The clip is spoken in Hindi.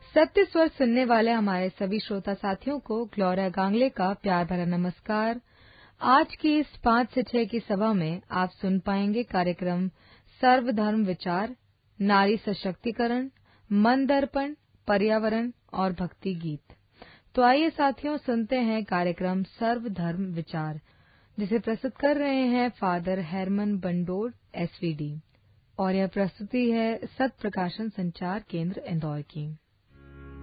सत्य स्वर सुनने वाले हमारे सभी श्रोता साथियों को ग्लोरिया गांगले का प्यार भरा नमस्कार। आज की इस 5 से 6 की सभा में आप सुन पाएंगे कार्यक्रम सर्वधर्म विचार, नारी सशक्तिकरण, मन दर्पण, पर्यावरण और भक्ति गीत। तो आइए साथियों, सुनते हैं कार्यक्रम सर्वधर्म विचार, जिसे प्रस्तुत कर रहे हैं फादर हरमन बंडोर एसवीडी, और यह प्रस्तुति है सत प्रकाशन संचार केंद्र इंदौर की।